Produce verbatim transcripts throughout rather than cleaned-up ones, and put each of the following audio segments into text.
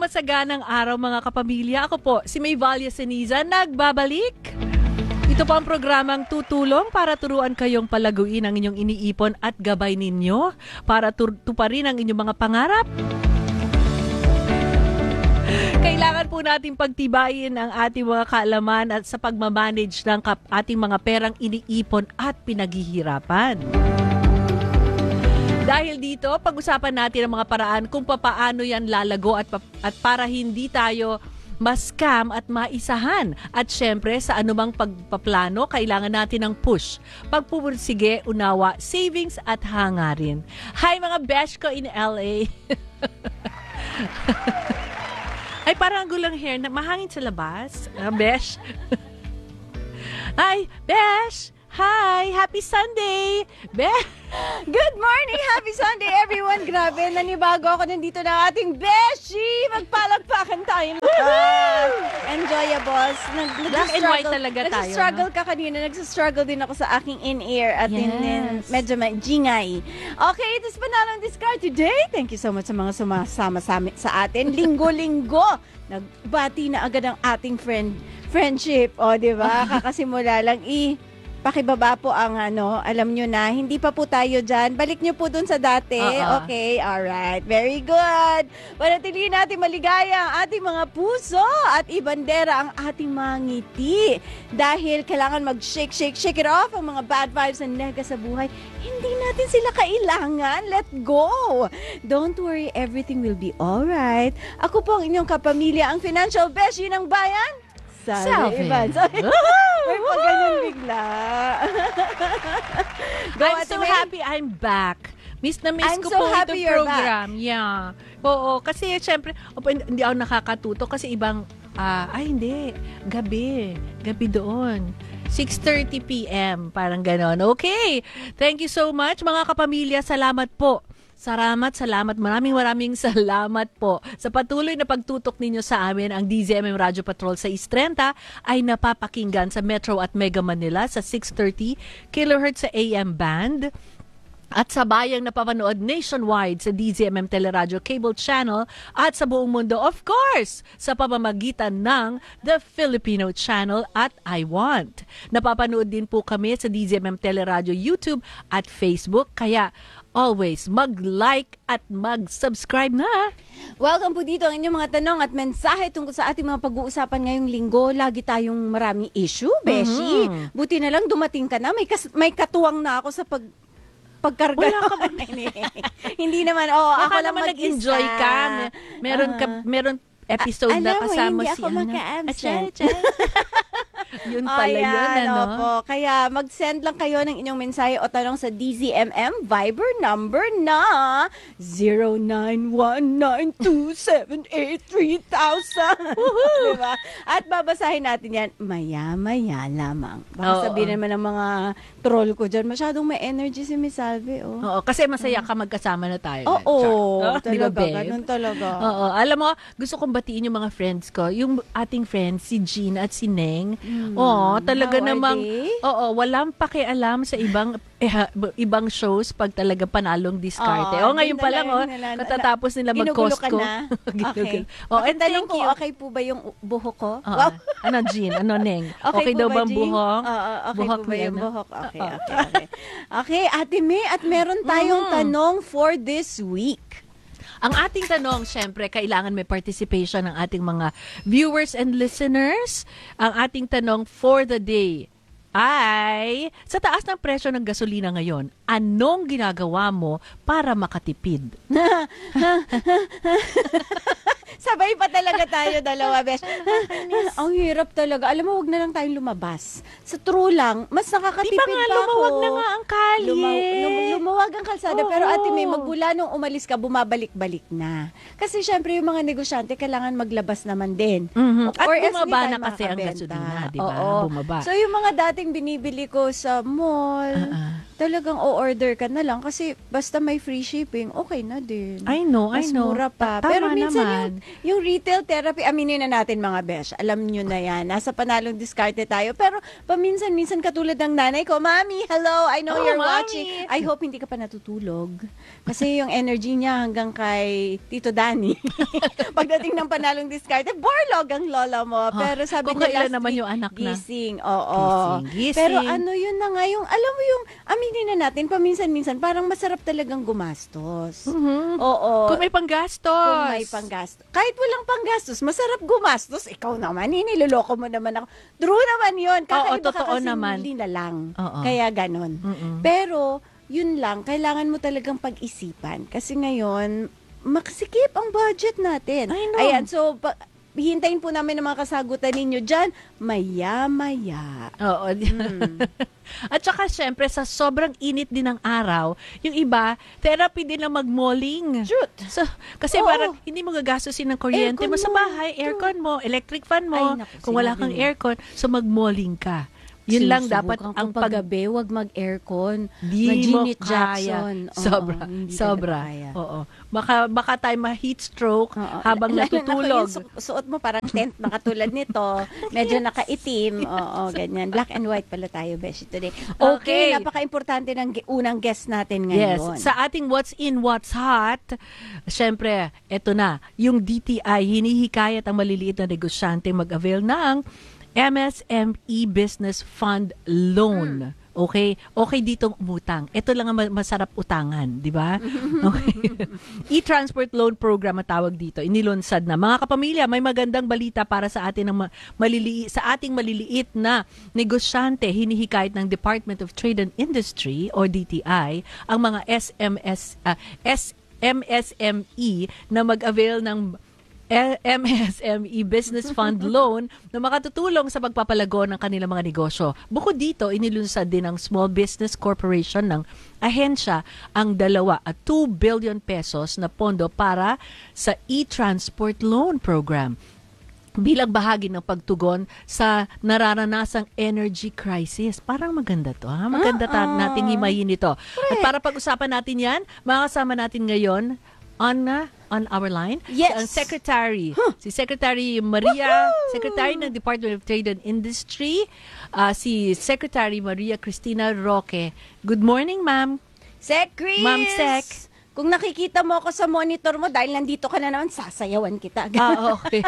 masaganang araw mga kapamilya. Ako po, si May Valle Ceniza, nagbabalik. Ito po ang programang tutulong para turuan kayong palaguin ang inyong iniipon at gabay ninyo para tuparin ang inyong mga pangarap. Kailangan po natin pagtibayin ang ating mga kaalaman at sa pagmamanage ng ating mga perang iniipon at pinaghihirapan. Dahil dito, pag-usapan natin ang mga paraan kung papaano yan lalago at, at para hindi tayo ma-scam at maisahan. At syempre, sa anumang pagpaplano, kailangan natin ng push. Pagpupursige, unawa, savings at hangarin. Hi mga besh ko in L A. Ay, parang gulang hair na mahangin sa labas. Uh, besh. Hi, besh. Hi! Happy Sunday! Be Good morning! Happy Sunday, everyone! Grabe, nanibago ako nandito na ating Beshi! Magpalagpakan tayo lahat! Enjoyable! Black and white talaga tayo. Nagsistruggle ka kanina. Nagsistruggle din ako sa aking in-ear at yes. in, in, medyo jingay. Okay, it is Panalong Discard today. Thank you so much sa mga sumasama sa, sa atin. Linggo-linggo, nagbati na agad ang ating friend friendship. O, di ba? Kakasimula lang i- Pakibaba po ang ano, alam nyo na, hindi pa po tayo dyan. Balik nyo po dun sa dati. Uh-uh. Okay, alright. Very good. Panatilihin natin maligaya ang ating mga puso at ibandera ang ating mga ngiti. Dahil kailangan mag-shake, shake, shake it off ang mga bad vibes and nega sa buhay. Hindi natin sila kailangan. Let go. Don't worry, everything will be alright. Ako po ang inyong kapamilya, ang financial beshi ng bayan. Salve Evans. May pag ganyan bigla. I'm so happy I'm back. Miss na miss I'm ko so po happy itong you're program. Back. Yeah. Oo, kasi syempre, opo, hindi ako nakakatuto kasi ibang, uh, ay hindi, gabi. Gabi doon. six thirty p.m. Parang ganon. Okay. Thank you so much mga kapamilya. Salamat po. Salamat, salamat. Maraming maraming salamat po. Sa patuloy na pagtutok ninyo sa amin, ang D Z M M Radio Patrol sa six thirty ay napapakinggan sa Metro at Mega Manila sa six thirty kilohertz sa A M band. At sa bayang napapanood nationwide sa D Z M M Teleradio Cable Channel at sa buong mundo, of course, sa pamamagitan ng The Filipino Channel at I Want. Napapanood din po kami sa D Z M M Teleradio YouTube at Facebook. Kaya always mag-like at mag-subscribe na. Welcome po dito ang inyong mga tanong at mensahe tungkol sa ating mga pag-uusapan ngayong linggo. Lagi tayong maraming issue, Beshi. Mm-hmm. Buti na lang dumating ka na. May, kas- may katuwang na ako sa pag... pagkarga. Wala ka ba? Hindi naman. Oh, baka ako lang naman mag-isa. nag-enjoy ka. Meron ka, meron episode A- na mo, kasama hindi si ako maka-absent. Yun pala Ayan, yun, ano? Opo. Kaya mag-send lang kayo ng inyong mensahe o tanong sa D Z M M Viber number na zero nine one nine two seven eight three thousand. Diba? At babasahin natin yan maya-maya lamang. Baka Oo, sabihin oo. naman ng mga troll ko dyan, masyadong may energy si Miss Salve. Oh. Oo, kasi masaya ka magkasama na tayo. Oo, oh, talaga, babe? ganun talaga. Oo, alam mo, gusto kong batiin yung mga friends ko. Yung ating friends, si Jean at si Neng. Mm. Oo, talaga How are namang, they? oo, walang pakialam sa ibang eh, ibang shows pag talaga panalong diskarte. Oo, oh, ngayon ganda pa lang, oh, lang nila. katatapos nila Ginugulo mag-Costco. ka na? Okay. Oh, and Tanong thank ko, you. okay po ba yung buhok ko? Oo. Wow. Ano, Jean? Ano, Neng? Okay, Okay, po daw ba, ba ang Jean? buhok? Oo, okay Buhok po ba ni yung ano? buhok? Okay, Oo. okay, okay. Okay, Ate May, at meron tayong Mhm. tanong for this week. Ang ating tanong, syempre, kailangan may participation ng ating mga viewers and listeners. Ang ating tanong for the day ay, sa taas ng presyo ng gasolina ngayon, anong ginagawa mo para makatipid? Sabay pa talaga tayo dalawa, besh. Ang hirap talaga. Alam mo, wag na lang tayong lumabas. Sa true lang, mas nakakatipid Di ba pa nga, ako. lumawag na nga ang kalye. Luma- lum- lumawag ang kalsada. Oo. Pero Ate May, magmula nung umalis ka, bumabalik-balik na. Kasi syempre yung mga negosyante, kailangan maglabas naman din. Mhm. At Or else bumaba hindi tayo na kasi ang makakabenta. gasolina, di ba? Oo. Bumaba. So yung mga dating binibili ko sa mall, Uh-uh. talagang o-order ka na lang kasi basta may free shipping, okay na din. I know, Mas I know. mura pa. Tama Pero minsan naman. yung, yung retail therapy, aminin na natin mga besh, alam nyo na yan, nasa panalong diskarte tayo. Pero paminsan-minsan katulad ng nanay ko, Mami, hello, I know Oh, you're Mami. watching. I hope hindi ka pa natutulog. Kasi yung energy niya hanggang kay Tito Danny. Pagdating ng panalong diskarte, borlog ang lola mo. Pero sabi Kung niya kailan last naman week, yung anak na. gising. Oo. Gising, gising. Pero ano yun na nga, yung, alam mo yung, aminin na natin, paminsan-minsan, parang masarap talagang gumastos. Mhm. Oo. Kung may panggastos. Kung may panggastos. Kahit walang panggastos, masarap gumastos. Ikaw naman, iniloloko mo naman ako. True naman yun. Kakaiba ka totoo kasi naman. hindi na lang. Oo. Kaya ganon. Mm-mm. Pero, yun lang, kailangan mo talagang pag-isipan. Kasi ngayon, maksikip ang budget natin. I know. Ayan, so, pa- hintayin po namin ang mga kasagutan ninyo dyan, maya-maya. Oo. Hmm. At saka syempre sa sobrang init din ng araw, yung iba, therapy din na mag-malling. Shoot! So, kasi Oo. parang hindi mo gagastusin ng kuryente Aircon mo sa mo. bahay, aircon mo, electric fan mo. Ay, naku, kung wala sinabi kang mo. aircon, so mag-malling ka. Yun lang dapat Sinusubukan ko ang pag... paggabi, wag mag-aircon. Di Na mo Janet kaya. Jackson. Oo, Sobra. hindi sobra. talaga kaya. Oo. Baka, baka tayo ma-heat stroke Oo. habang Lalo na kung natutulog. yung su- suot mo parang tent na katulad nito. Medyo nakaitim. Oo, ganyan. Black and white pala tayo, Beshi, today. Okay, Okay. napaka-importante ng gi- unang guest natin ngayon. Yes, sa ating What's In, What's Hot, syempre, eto na, yung D T I, hinihikayat ang maliliit na negosyante mag-avail ng M S M E Business Fund Loan. Okay? Okay ditong umutang. Ito lang ang ma- masarap utangan, di ba? Okay. E-Transport Loan Program ang tawag dito. Inilunsad na. Mga kapamilya, may magandang balita para sa atin ng ma- maliliit, sa ating maliliit na negosyante. Hinihikayat ng Department of Trade and Industry o D T I ang mga S M S ah, S M S M E na mag-avail ng M S M E Business Fund Loan na makatutulong sa pagpapalago ng kanilang mga negosyo. Bukod dito, inilunsad din ng Small Business Corporation ng ahensya ang dalawa at two billion pesos na pondo para sa e-transport loan program bilang bahagi ng pagtugon sa nararanasang energy crisis. Parang maganda to, ha? Maganda ta- nating himayin ito. At para pag-usapan natin yan, makakasama natin ngayon on uh, on our line Yes. ang secretary si Secretary Maria Secretary ng Department of Trade and Industry, uh, si Secretary Maria Cristina Roque. Good morning, ma'am. Sec Chris! Ma'am Sec. Kung nakikita mo ako sa monitor mo, dahil nandito ka na naman, sasayawan kita. Ah, okay.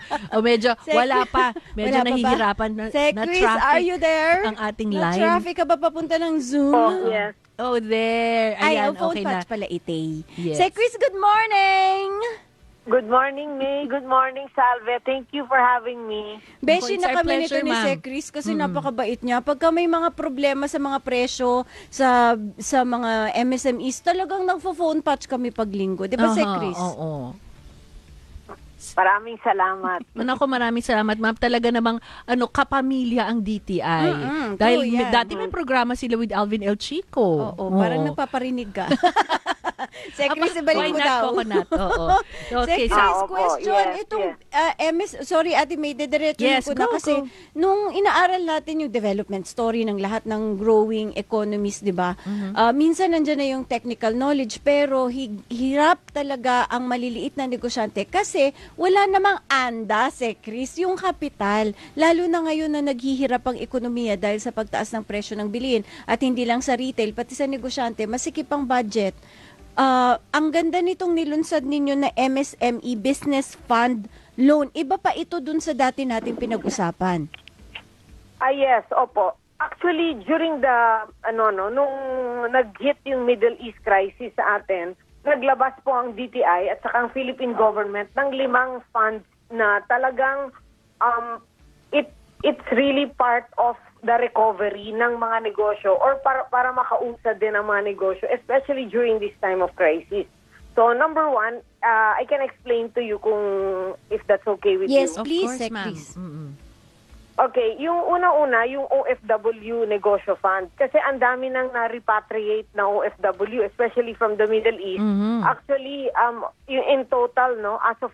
O medyo Sec- wala pa. Medyo Wala pa ba? nahihirapan na, Sec na Chris, traffic are you there? ang ating Na line. traffic ka ba papunta ng Zoom? Oh, yes. Oh, there. Ay, Ayan, ang phone okay patch na. pala, Itay. Yes. Sec Chris, good morning! Good morning, May. Good morning, Salve. Thank you for having me. Beshi It's na our kami nito pleasure, ni ma'am. Sec Chris kasi napakabait niya. Pagka may mga problema sa mga presyo sa sa mga M S M Es, talagang nagfo-phone patch kami pag linggo. Di ba, Sec Aha, Chris? Oo. Maraming salamat. Nako, maraming salamat, ma'am. Talaga namang ano, kapamilya ang D T I. Mm-mm, Dahil true yan. dati may programa sila with Alvin El Chico. Oo, parang nagpaparinig ka. Sec Chris, Aba, ibalik why mo not daw. coconut? Oo. Okay, Sec so, Chris, Ah, opo. question. Yes, Itong yes. uh, M S, sorry Ate May, dediretso Yes, ko na go, kasi go. nung inaaral natin yung development story ng lahat ng growing economies, di ba? Mm-hmm. Ah, minsan nandiyan na yung technical knowledge pero hi- hirap talaga ang maliliit na negosyante kasi wala namang anda, Sec Chris, yung kapital. Lalo na ngayon na naghihirap ang ekonomiya dahil sa pagtaas ng presyo ng bilihin at hindi lang sa retail, pati sa negosyante, masikip ang budget. Ah, ang ganda nitong nilunsad ninyo na M S M E Business Fund Loan. Iba pa ito dun sa dati nating pinag-usapan. Ah, yes, opo. Actually, during the, ano, no, nung nag-hit yung Middle East crisis sa atin, naglabas po ang D T I at saka ang Philippine government ng limang funds na talagang um, it it's really part of the recovery ng mga negosyo or para, para makausad din ang mga negosyo, especially during this time of crisis. So, number one, uh, I can explain to you kung if that's okay with Yes, you. of please, course, Sec ma'am. Chris. Mm-mm. Okay, yung una-una, yung O F W Negosyo Fund. Kasi ang dami nang na-repatriate na O F W, especially from the Middle East. Mhm. Actually, um, yung in total, no, as of last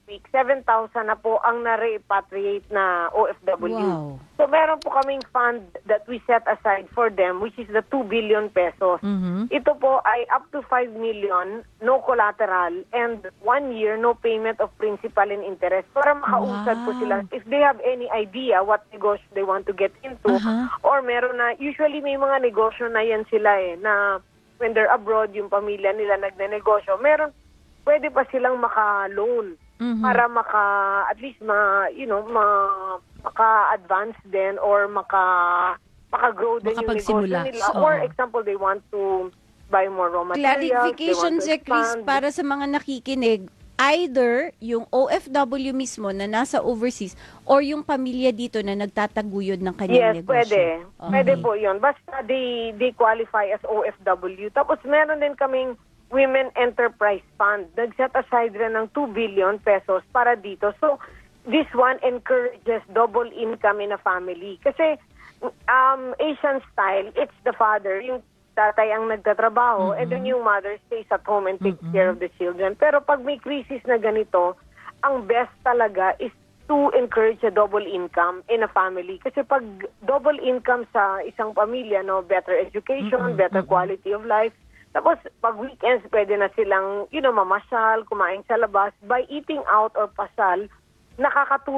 week, seven thousand na po ang na-repatriate na O F W. Wow. So meron po kaming fund that we set aside for them, which is the two billion pesos. Mhm. Ito po ay up to five million, no collateral, and one year, no payment of principal and interest para makausad po Wow. sila if they have any idea what negosyo they want to get into. Aha. Or meron na, usually may mga negosyo na yan sila eh, na when they're abroad, yung pamilya nila nagnenegosyo, meron, pwede pa silang maka-loan Mhm. para maka, at least ma, you know, ma, maka-advance din or maka, maka-grow din yung negosyo Makapagsimula. nila. Oo. Or example, they want to buy more raw materials. Clarification, they Sir want to Chris, expand. para sa mga nakikinig, either yung O F W mismo na nasa overseas or yung pamilya dito na nagtataguyod ng kanyang Yes, negosyo. pwede. Okay. Pwede po yun. Basta they, they qualify as O F W. Tapos meron din kaming Women Enterprise Fund. Nag-set aside rin ng two billion pesos para dito. So, this one encourages double income in a family. Kasi, um, Asian style, it's the father, yung tatay ang nagtatrabaho, and then yung mother stays at home and takes care of the children. Pero pag may crisis na ganito, ang best talaga is to encourage a double income in a family. Kasi pag double income sa isang pamilya, no, better education, better quality of life. Tapos pag weekends, pwede na silang, you know, mamasyal, kumain sa labas. By eating out or pasal, nakakatulong